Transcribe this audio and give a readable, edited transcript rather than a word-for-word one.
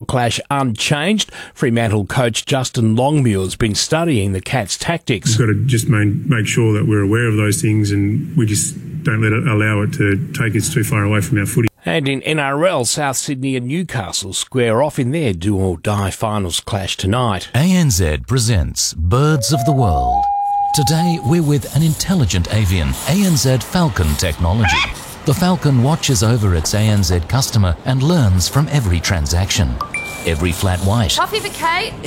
clash unchanged. Fremantle coach Justin Longmuir has been studying the Cats' tactics. We've got to just make sure that we're aware of those things and we just don't allow it to take us too far away from our footy. And in NRL, South Sydney and Newcastle square off in their do-or-die finals clash tonight. ANZ presents Birds of the World. Today, we're with an intelligent avian, ANZ Falcon technology. The Falcon watches over its ANZ customer and learns from every transaction. Every flat white. Coffee for Kate?